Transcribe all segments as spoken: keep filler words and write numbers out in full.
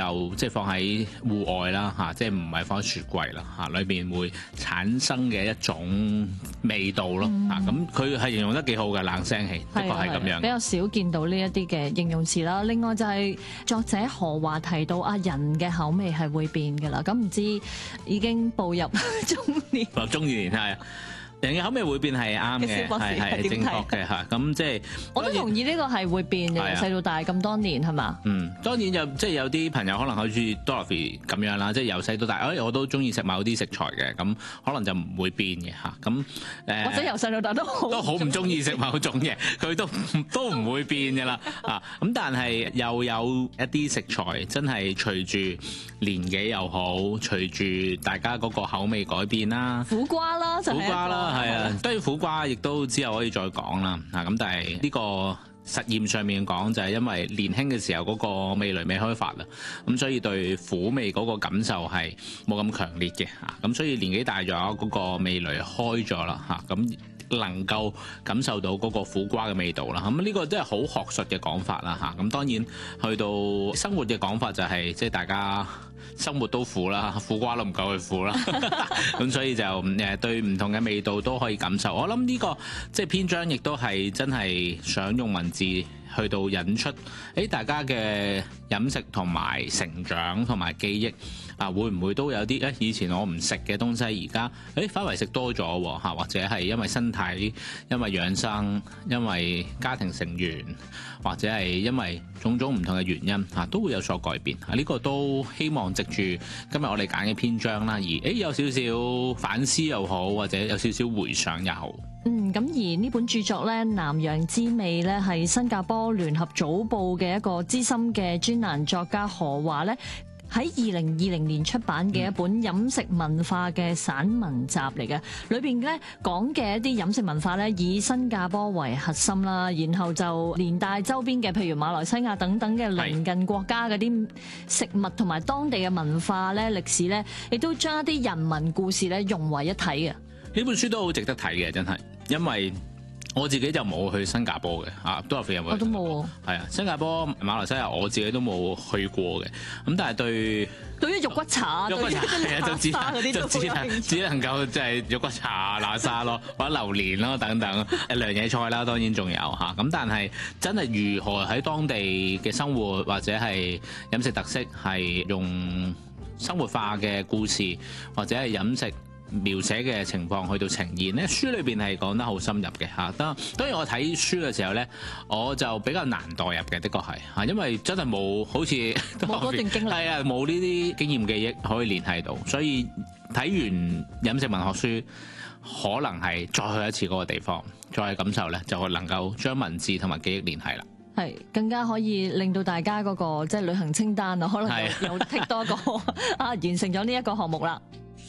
就即係放喺戶外啦嚇，即係唔係放喺雪櫃啦嚇，裏邊會產生嘅一種味道咯嚇。咁佢係形容得幾好嘅，冷聲氣，的確係咁樣。 比較少見到呢一啲嘅形容詞啦。另外就係作者何華提到啊，人嘅口味係會變㗎啦。咁唔知已經步入中年， 步入中年係。人嘅口味會變係啱嘅，係係正確嘅嚇。咁即係我都同意呢個係會變嘅，由細到大咁多年係嘛？ 嗯，當然有即係有啲朋友可能好似 Dorothy 咁樣啦，即係由細到大，哎我都中意食某啲食材嘅，咁可能就唔會變嘅嚇。咁誒， 或者由細到大都好都好唔中意食某種嘢，佢都都唔會變嘅啦啊！咁但係又有一啲食材真係隨住年紀又好，隨住大家嗰個口味改變啦。 苦瓜啦，就係苦瓜啦。係啊，當然苦瓜亦都之後可以再講啦。啊，咁但係呢個實驗上面講就係因為年輕嘅時候嗰個味蕾未開發啦，咁所以對苦味嗰個感受係冇咁強烈嘅嚇。咁所以年紀大咗，嗰個味蕾開咗啦嚇，咁能夠感受到嗰個苦瓜嘅味道啦。咁呢個都係好學術嘅講法啦嚇。咁當然去到生活嘅講法就係即係大家生活都苦啦，苦瓜都唔夠佢苦啦，咁所以就誒對唔同嘅味道都可以感受。我諗呢個即係篇章亦都係真係想用文字去到引出，誒大家嘅飲食同埋成長同埋記憶啊，會唔會都有啲誒以前我唔食嘅東西，而家誒反為食多咗喎嚇，或者係因為身體、因為養生、因為家庭成員，或者係因為種種唔同嘅原因嚇，都會有所改變啊！呢個都希望藉住今日我哋揀嘅篇章啦，而誒有少少反思又好，或者有少少回想又好。 嗯，咁而呢本著作咧《南洋滋味》咧，係新加坡聯合早報嘅一個資深嘅專欄作家何華咧，喺二零二零年出版嘅一本飲食文化嘅散文集嚟嘅，裏邊咧講嘅一啲飲食文化咧，以新加坡為核心啦，然後就連帶周邊嘅，譬如馬來西亞等等嘅鄰近國家嗰啲食物同埋當地嘅文化咧、歷史咧，亦都將一啲人文故事咧融為一體嘅。 呢本書都好值得睇嘅，真係，因為我自己就冇去新加坡嘅，啊，都有飛入去。 我都冇。 係啊，新加坡、馬來西亞我自己都冇去過嘅，咁但係對對於肉骨茶、 肉骨茶係啊，就只就只能只只能夠即係肉骨茶、喇沙咯，或者榴蓮咯等等，誒涼嘢菜啦，當然仲有嚇。咁但係真係如何喺當地嘅生活或者係飲食特色係用生活化嘅故事或者係飲食描寫嘅情況去到呈現咧，書裏邊係講得好深入嘅嚇。當當然我睇書嘅時候咧，我就比較難代入嘅，的確係嚇，因為真係冇好似冇嗰段經歷， 係啊，冇呢啲經驗記憶可以聯繫到，所以睇完飲食文學書，可能係再去一次嗰個地方，再去感受咧，就能夠將文字同埋記憶聯繫啦。 係更加可以令到大家嗰、那個即係、就是、旅行清單啊，可能又又剔多個啊，完成咗呢一個項目啦。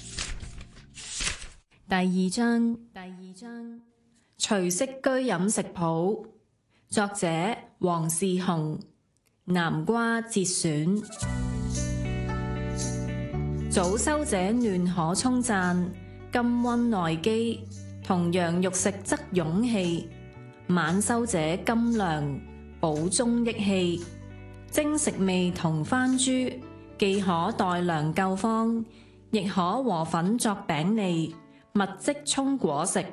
第二章，第二章，隨息居飲食譜，作者黃士雄，南瓜節選。早收者暖可沖讚，甘溫內機，同樣欲食則勇氣。晚收者甘涼，補中益氣。蒸食味同番珠，既可代涼救荒，亦可和粉作餅糍。物即充果食。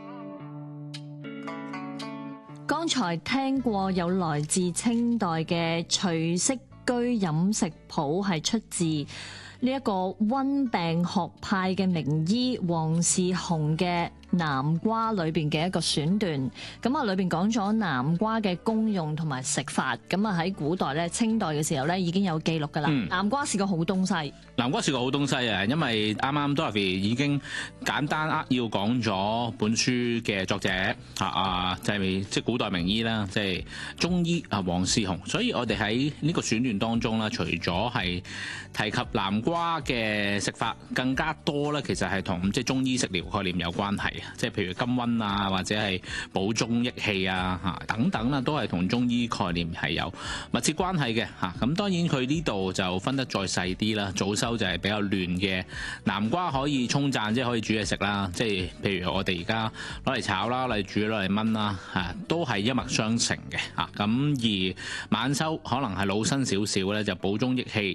剛才聽過有來自清代嘅隨息居飲食譜，係出自呢一個溫病學派嘅名醫黃士雄嘅南瓜裏邊嘅一個選段。咁啊，裏邊講咗南瓜嘅功用同埋食法。咁啊，喺古代咧，清代嘅時候咧已經有記錄噶啦。嗯、南瓜是個好東西。南瓜是個好東西啊，因為啱啱 Dorothy 已經簡單扼要講咗本書嘅作者啊啊，就係即係古代名醫啦，即係中醫啊黃士雄。所以我哋喺呢個選段當中啦，除咗係提及南瓜嘅食法，更加多咧，其實係同即係中醫食療概念有關係啊，即係譬如甘溫啊，或者係補中益氣啊嚇等等啦，都係同中醫概念係有密切關係嘅嚇。咁當然佢呢度就分得再細啲啦，早收就係比較嫩嘅南瓜可以沖讚，即係可以煮嘢食啦。即係譬如我哋而家攞嚟炒啦，攞嚟煮，攞嚟炆啦嚇，都係一脈相承嘅嚇。咁而晚收可能係老身少少咧，就補中益氣，